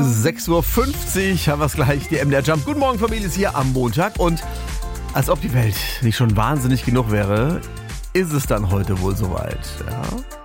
6.50 Uhr haben wir es gleich, die MDR Jump. Guten Morgen, Familie, ist hier am Montag. Und als ob die Welt nicht schon wahnsinnig genug wäre, ist es dann heute wohl soweit. Ja.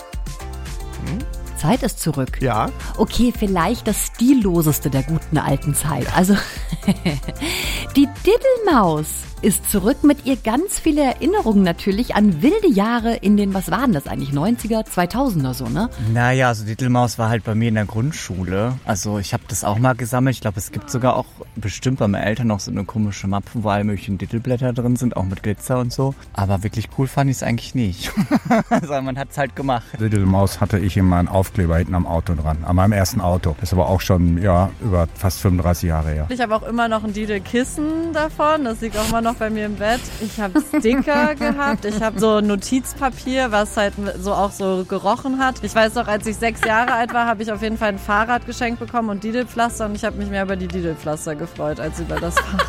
Zeit ist zurück. Ja. Okay, vielleicht das Stilloseste der guten alten Zeit. Also, die Diddelmaus ist zurück mit ihr ganz viele Erinnerungen natürlich an wilde Jahre in den, was waren das eigentlich, 90er, 2000er so, ne? Naja, also Diddelmaus war halt bei mir in der Grundschule. Also ich habe das auch mal gesammelt. Ich glaube, es gibt sogar auch bestimmt bei meinen Eltern noch so eine komische Mappe, wo alle möglichen Diddelblätter drin sind, auch mit Glitzer und so. Aber wirklich cool fand ich es eigentlich nicht. Also man hat es halt gemacht. Diddelmaus hatte ich immer einen Aufkleber hinten am Auto dran, an meinem ersten Auto. Das ist aber auch schon über fast 35 Jahre her. Ich habe auch immer noch ein Diddelkissen davon, das liegt auch immer noch bei mir im Bett. Ich habe Sticker gehabt, ich habe so Notizpapier, was halt so auch so gerochen hat. Ich weiß noch, als ich 6 Jahre alt war, habe ich auf jeden Fall ein Fahrrad geschenkt bekommen und Diddelpflaster und ich habe mich mehr über die Diddelpflaster gefreut, als über das Fahrrad.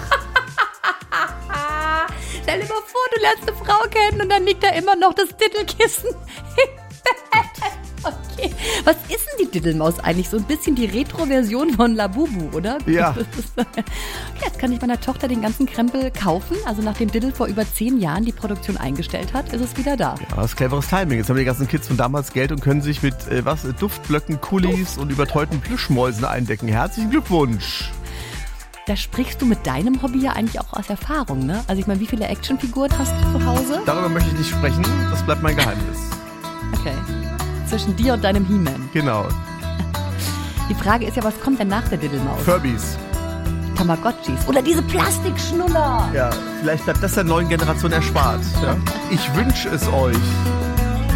Stell dir mal vor, du lernst eine Frau kennen und dann liegt da immer noch das Diddelkissen im Bett. Okay. Was ist denn die Diddelmaus eigentlich? So ein bisschen die Retro-Version von Labubu, oder? Ja. Okay, jetzt kann ich meiner Tochter den ganzen Krempel kaufen. Also nachdem Diddel vor über 10 Jahren die Produktion eingestellt hat, ist es wieder da. Ja, das ist cleveres Timing. Jetzt haben die ganzen Kids von damals Geld und können sich mit Duftblöcken, Kulis und überteuerten Plüschmäusen eindecken. Herzlichen Glückwunsch. Da sprichst du mit deinem Hobby ja eigentlich auch aus Erfahrung, ne? Also ich meine, wie viele Actionfiguren hast du zu Hause? Darüber möchte ich nicht sprechen. Das bleibt mein Geheimnis. Okay. Zwischen dir und deinem He-Man. Genau. Die Frage ist ja, was kommt denn nach der Diddelmaus? Furbies. Tamagotchis. Oder diese Plastikschnuller. Ja, vielleicht bleibt das der neuen Generation erspart. Ja? Ich wünsche es euch.